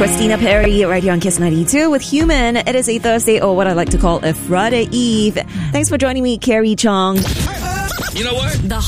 Christina Perri right here on Kiss 92 with Human. It is a Thursday, or what I like to call a Friday Eve. Thanks for joining me, Carrie Chong. You know what? The